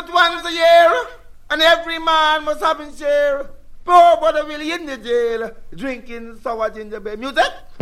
but once a year, and every man must have his share. Poor brother Willie in the jail, drinking sour ginger beer. Music?